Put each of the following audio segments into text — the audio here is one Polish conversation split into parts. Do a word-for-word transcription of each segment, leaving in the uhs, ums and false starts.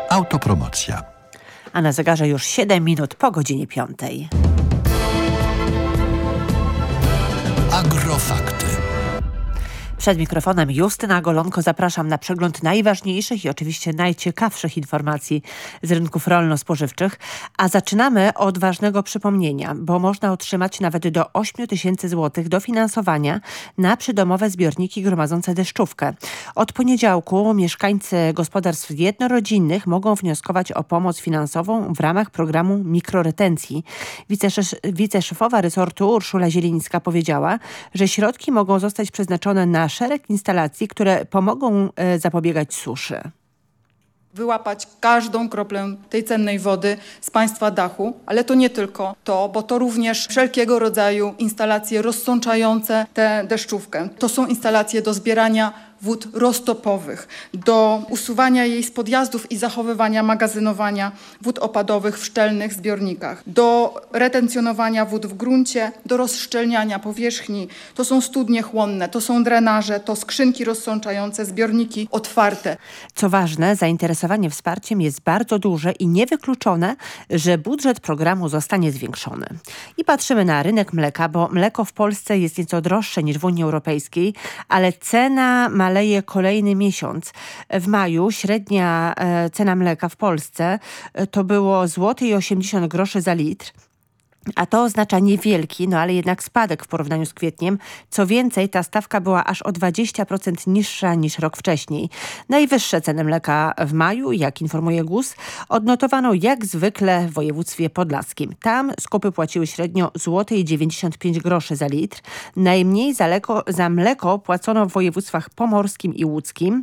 Autopromocja. A na zegarze już siedem minut po godzinie piątej. Agrofakty. Przed mikrofonem Justyna Golonko. Zapraszam na przegląd najważniejszych i oczywiście najciekawszych informacji z rynków rolno-spożywczych. A zaczynamy od ważnego przypomnienia, bo można otrzymać nawet do ośmiu tysięcy złotych dofinansowania na przydomowe zbiorniki gromadzące deszczówkę. Od poniedziałku mieszkańcy gospodarstw jednorodzinnych mogą wnioskować o pomoc finansową w ramach programu mikroretencji. Wiceszef, wiceszefowa resortu Urszula Zielińska powiedziała, że środki mogą zostać przeznaczone na szereg instalacji, które pomogą e, zapobiegać suszy. Wyłapać każdą kroplę tej cennej wody z państwa dachu, ale to nie tylko to, bo to również wszelkiego rodzaju instalacje rozsączające tę deszczówkę. To są instalacje do zbierania wód roztopowych, do usuwania jej z podjazdów i zachowywania, magazynowania wód opadowych w szczelnych zbiornikach, do retencjonowania wód w gruncie, do rozszczelniania powierzchni. To są studnie chłonne, to są drenaże, to skrzynki rozsączające, zbiorniki otwarte. Co ważne, zainteresowanie wsparciem jest bardzo duże i niewykluczone, że budżet programu zostanie zwiększony. I patrzymy na rynek mleka, bo mleko w Polsce jest nieco droższe niż w Unii Europejskiej, ale cena ma maleje kolejny miesiąc. W maju średnia e, cena mleka w Polsce e, to było złoty i osiemdziesiąt groszy za litr. A to oznacza niewielki, no ale jednak spadek w porównaniu z kwietniem. Co więcej, ta stawka była aż o dwadzieścia procent niższa niż rok wcześniej. Najwyższe ceny mleka w maju, jak informuje G U S, odnotowano jak zwykle w województwie podlaskim. Tam skupy płaciły średnio złoty i dziewięćdziesiąt pięć groszy za litr. Najmniej za, leko, za mleko płacono w województwach pomorskim i łódzkim.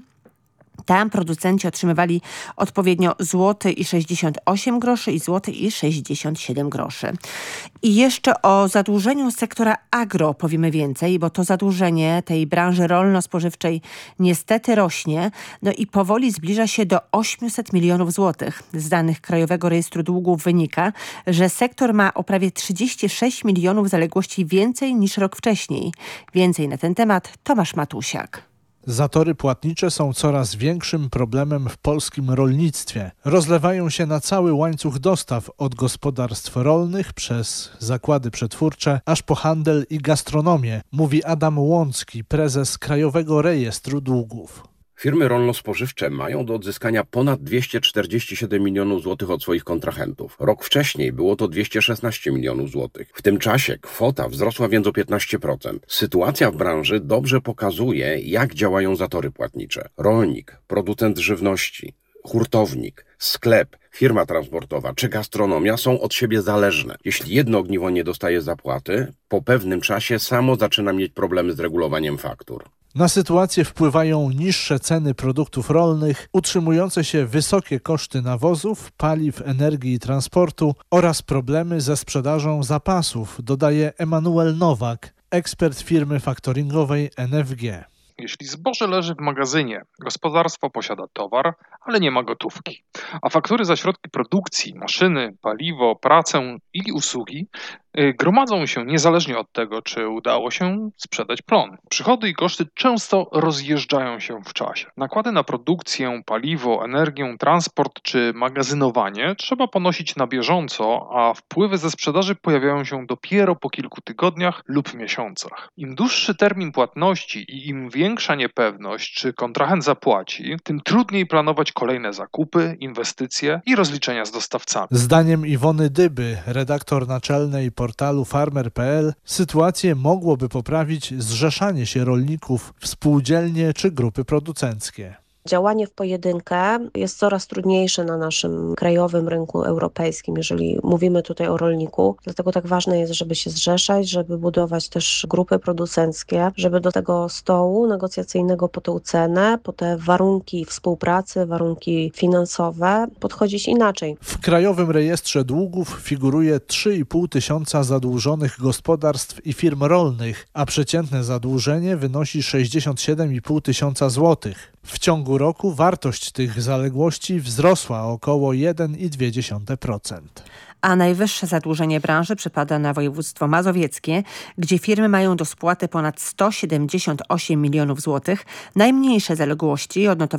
Tam producenci otrzymywali odpowiednio złoty i sześćdziesiąt osiem groszy i złoty i sześćdziesiąt siedem groszy. I jeszcze o zadłużeniu sektora agro powiemy więcej, bo to zadłużenie tej branży rolno-spożywczej niestety rośnie, no i powoli zbliża się do osiemset milionów złotych. Z danych Krajowego Rejestru Długów wynika, że sektor ma o prawie trzydzieści sześć milionów zaległości więcej niż rok wcześniej. Więcej na ten temat Tomasz Matusiak. Zatory płatnicze są coraz większym problemem w polskim rolnictwie. Rozlewają się na cały łańcuch dostaw od gospodarstw rolnych przez zakłady przetwórcze, aż po handel i gastronomię, mówi Adam Łącki, prezes Krajowego Rejestru Długów. Firmy rolno-spożywcze mają do odzyskania ponad dwieście czterdzieści siedem milionów złotych od swoich kontrahentów. Rok wcześniej było to dwieście szesnaście milionów złotych. W tym czasie kwota wzrosła więc o piętnaście procent. Sytuacja w branży dobrze pokazuje, jak działają zatory płatnicze. Rolnik, producent żywności, hurtownik, sklep, firma transportowa czy gastronomia są od siebie zależne. Jeśli jedno ogniwo nie dostaje zapłaty, po pewnym czasie samo zaczyna mieć problemy z regulowaniem faktur. Na sytuację wpływają niższe ceny produktów rolnych, utrzymujące się wysokie koszty nawozów, paliw, energii i transportu oraz problemy ze sprzedażą zapasów, dodaje Emanuel Nowak, ekspert firmy faktoringowej N F G. Jeśli zboże leży w magazynie, gospodarstwo posiada towar, ale nie ma gotówki, a faktury za środki produkcji, maszyny, paliwo, pracę i usługi gromadzą się niezależnie od tego, czy udało się sprzedać plon. Przychody i koszty często rozjeżdżają się w czasie. Nakłady na produkcję, paliwo, energię, transport czy magazynowanie trzeba ponosić na bieżąco, a wpływy ze sprzedaży pojawiają się dopiero po kilku tygodniach lub miesiącach. Im dłuższy termin płatności i im większa niepewność, czy kontrahent zapłaci, tym trudniej planować kolejne zakupy, inwestycje i rozliczenia z dostawcami. Zdaniem Iwony Dyby, redaktor naczelnej portalu farmer kropka p l, sytuację mogłoby poprawić zrzeszanie się rolników w spółdzielnie czy grupy producenckie. Działanie w pojedynkę jest coraz trudniejsze na naszym krajowym rynku europejskim, jeżeli mówimy tutaj o rolniku. Dlatego tak ważne jest, żeby się zrzeszać, żeby budować też grupy producenckie, żeby do tego stołu negocjacyjnego po tą cenę, po te warunki współpracy, warunki finansowe podchodzić inaczej. W Krajowym Rejestrze Długów figuruje trzy i pół tysiąca zadłużonych gospodarstw i firm rolnych, a przeciętne zadłużenie wynosi sześćdziesiąt siedem i pół tysiąca złotych. W ciągu roku wartość tych zaległości wzrosła o około jeden i dwie dziesiąte procent. A najwyższe zadłużenie branży przypada na województwo mazowieckie, gdzie firmy mają do spłaty ponad sto siedemdziesiąt osiem milionów złotych. Najmniejsze zaległości odnotowano